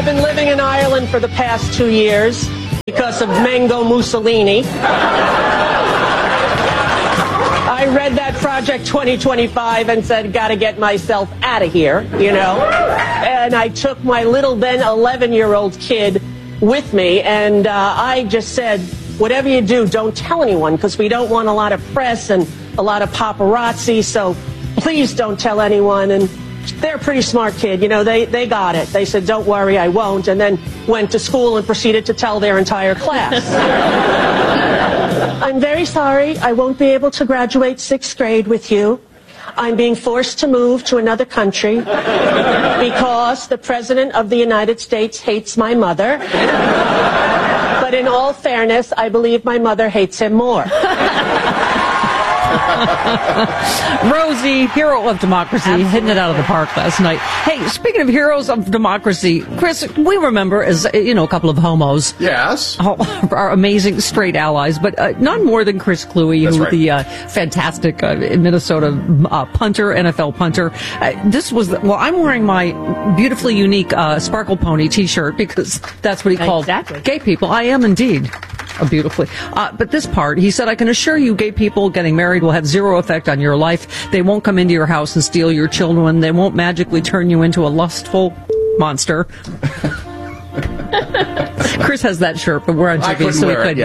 been living in Ireland for the past 2 years because of Mango Mussolini. I read that Project 2025 and said, gotta get myself out of here, you know. And I took my little then 11-year-old kid with me, and I just said, whatever you do, don't tell anyone, because we don't want a lot of press and a lot of paparazzi, so please don't tell anyone. And they're a pretty smart kid, you know, they got it. They said, don't worry, I won't, and then went to school and proceeded to tell their entire class. I'm very sorry, I won't be able to graduate 6th grade with you. I'm being forced to move to another country because the President of the United States hates my mother. But in all fairness, I believe my mother hates him more. Rosie, hero of democracy, Absolutely. hitting it out of the park last night. Hey, speaking of heroes of democracy, Chris, we remember as, you know, a couple of homos. Yes. Our amazing straight allies, but none more than Chris Kluwe, That's who right. the fantastic Minnesota punter, NFL punter. This was, I'm wearing my beautifully unique Sparkle Pony t-shirt because that's what he called Exactly. gay people. I am indeed. Beautifully. But this part, he said, I can assure you gay people getting married will have zero effect on your life. They won't come into your house and steal your children. They won't magically turn you into a lustful monster. Chris has that shirt, but we're on TV, so we could,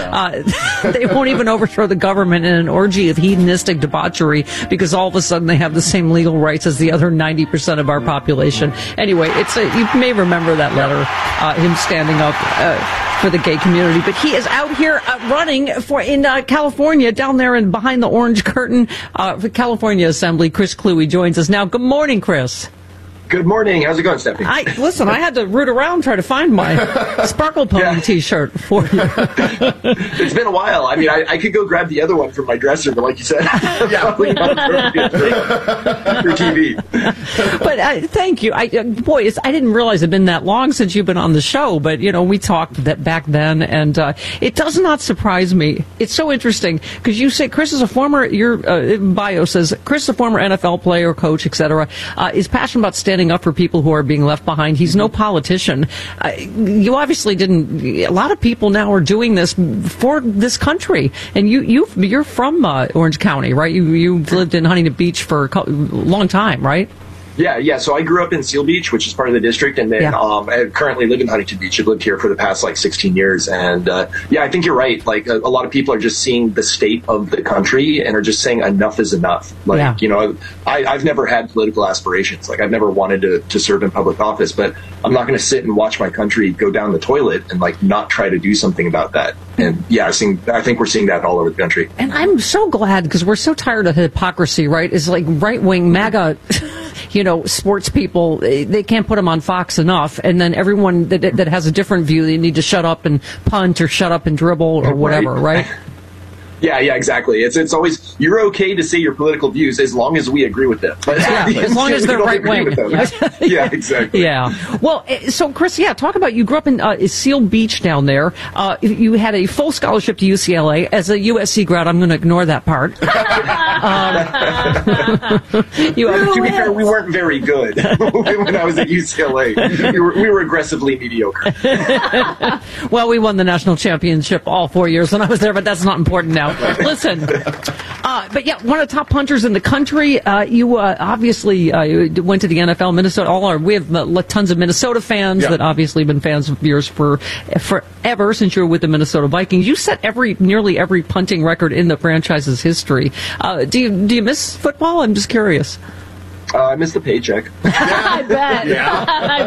they won't even overthrow the government in an orgy of hedonistic debauchery because all of a sudden they have the same legal rights as the other 90% of our population. Anyway, you may remember that letter, him standing up for the gay community, but he is out here running in California, down there and behind the orange curtain for California Assembly. Chris Kluwe joins us now. Good morning, Chris. Good morning. How's it going, Stephanie? I had to root around trying to find my Sparkle Pony t-shirt for you. It's been a while. I mean, I could go grab the other one from my dresser, but like you said, probably not appropriate for TV. But thank you. I didn't realize it had been that long since you've been on the show, but, you know, we talked back then, and it does not surprise me. It's so interesting, because you say Chris is a former, your bio says, Chris is a former NFL player, coach, etc., is passionate about standing up for people who are being left behind. He's no politician. You obviously didn't. A lot of people now are doing this for this country, and you're from Orange County, right? You lived in Huntington Beach for a long time, right? Yeah. So I grew up in Seal Beach, which is part of the district, and then I currently live in Huntington Beach. I've lived here for the past 16 years, and I think you're right. Like a lot of people are just seeing the state of the country and are just saying enough is enough. You know, I've never had political aspirations. Like I've never wanted to serve in public office, but I'm not going to sit and watch my country go down the toilet and not try to do something about that. And I think we're seeing that all over the country. And I'm so glad, because we're so tired of hypocrisy, right? It's like right-wing MAGA, you know, sports people, they can't put them on Fox enough. And then everyone that has a different view, they need to shut up and punt or shut up and dribble or whatever, right? Yeah, exactly. It's always, you're okay to say your political views as long as we agree with them. But as long as they're right wing. Yeah, exactly. Yeah. Well, so Chris, talk about, you grew up in Seal Beach down there. You had a full scholarship to UCLA. As a USC grad, I'm going to ignore that part. To be fair, we weren't very good when I was at UCLA. We were aggressively mediocre. Well, we won the national championship all 4 years when I was there, but that's not important now. Listen, but one of the top punters in the country. You obviously went to the NFL, Minnesota. We have tons of Minnesota fans that obviously have been fans of yours forever since you were with the Minnesota Vikings. You set nearly every punting record in the franchise's history. Do you miss football? I'm just curious. I missed the paycheck. I bet. Yeah.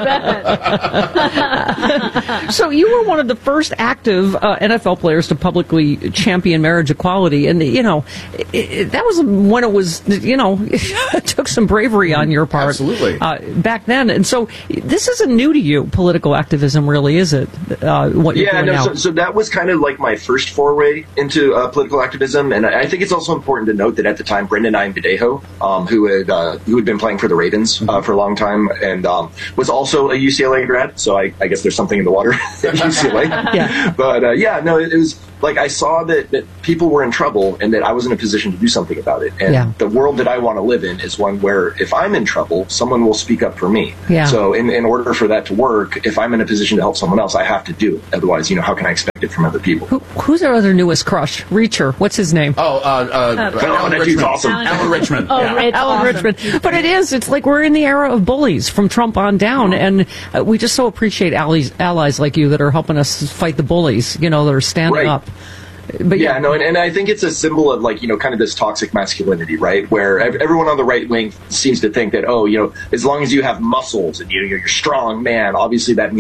I bet. So you were one of the first active NFL players to publicly champion marriage equality. And, you know, that was when it was, you know, it took some bravery on your part. Absolutely. Back then. And so this isn't new to you, political activism, really, is it? What you're doing now? So that was kind of like my first foray into political activism. And I think it's also important to note that at the time, Brendan Iambudejo, who had been playing for the Ravens for a long time and was also a UCLA grad. So I guess there's something in the water at UCLA. Yeah. But it like I saw that people were in trouble and that I was in a position to do something about it. And the world that I want to live in is one where if I'm in trouble, someone will speak up for me. Yeah. So in order for that to work, if I'm in a position to help someone else, I have to do it. Otherwise, how can I expect it from other people? Who's our other newest crush? Reacher. What's his name? Alan Richmond. Awesome. Alan Richmond. Oh, Yeah. it's Alan awesome. Richmond. But it's like we're in the era of bullies from Trump on down, and we just so appreciate allies like you that are helping us fight the bullies, that are standing up. But and I think it's a symbol of kind of this toxic masculinity, right? Where everyone on the right wing seems to think that, as long as you have muscles and you're a strong man, obviously that means